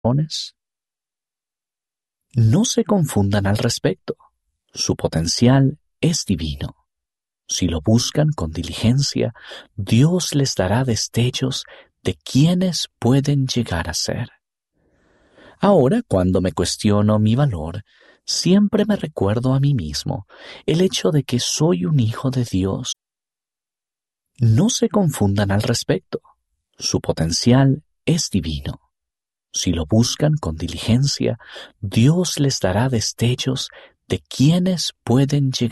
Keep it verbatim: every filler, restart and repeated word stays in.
No se confundan al respecto. Su potencial es divino. Si lo buscan con diligencia, Dios les dará destellos de quiénes pueden llegar a ser. Ahora, cuando me cuestiono mi valor, siempre me recuerdo a mí mismo el hecho de que soy un hijo de Dios. No se confundan al respecto. Su potencial es divino. Si lo buscan con diligencia, Dios les dará destellos de quiénes pueden llegar